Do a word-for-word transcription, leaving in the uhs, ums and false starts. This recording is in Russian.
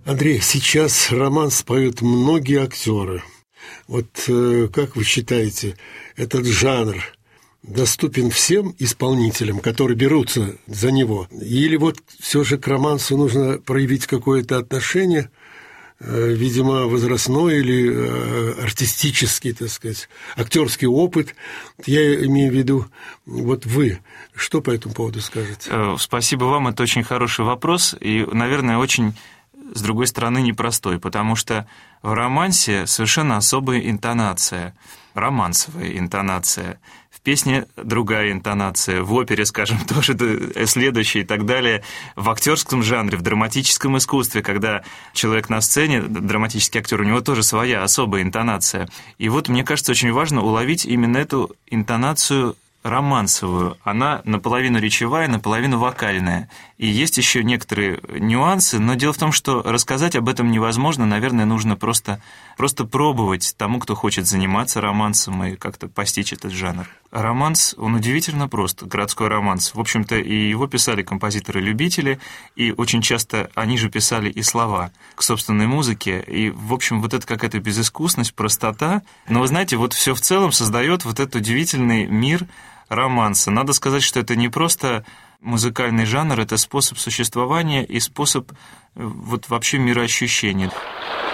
Андрей, сейчас романс поют многие актеры. Вот э, как вы считаете, этот жанр доступен всем исполнителям, которые берутся за него? Или вот все же к романсу нужно проявить какое-то отношение, э, видимо, возрастной или э, артистический, так сказать, актерский опыт? Я имею в виду, вот вы, что по этому поводу скажете? Спасибо вам, это очень хороший вопрос и, наверное, очень, с другой стороны, непростой, потому что в романсе совершенно особая интонация, романсовая интонация. В песне другая интонация, в опере, скажем, тоже следующая и так далее. В актерском жанре, в драматическом искусстве, когда человек на сцене, драматический актер, у него тоже своя особая интонация. И вот, мне кажется, очень важно уловить именно эту интонацию романсовую. Она наполовину речевая, наполовину вокальная. И есть еще некоторые нюансы, но дело в том, что рассказать об этом невозможно. Наверное, нужно просто, просто пробовать тому, кто хочет заниматься романсом и как-то постичь этот жанр. Романс, он удивительно прост, городской романс. В общем-то, и его писали композиторы-любители, и очень часто они же писали и слова к собственной музыке. И, в общем, вот это какая-то безыскусность, простота. Но, вы знаете, вот все в целом создает вот этот удивительный мир романса. Надо сказать, что это не просто музыкальный жанр, это способ существования и способ вот вообще мироощущения.